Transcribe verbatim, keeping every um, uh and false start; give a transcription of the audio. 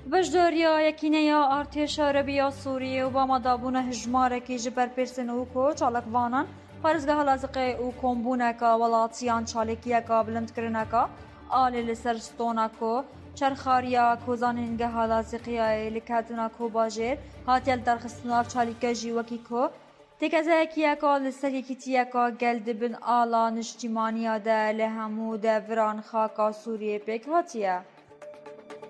بەشداریە یەکینەیە ئارتێشە عەرەبیە سووریە و بامەدابوونە هژمارێکی ji ber pêrsên û ku çalakvanan parêzgeha Laziqê û kombûneka welatiyan çalêkiyeka bilindkirineka alê li ser stona ku çerxariya kozanîngeha Laziqiyayê li ketina Kobajêr hatiye li derxistina çalîke jî wekî ku têkezeyekiyeka li ser yekîtiyeka gel dibin ala niştimaniya de li hemû deviran xaka Sûriyê pêk hatiye.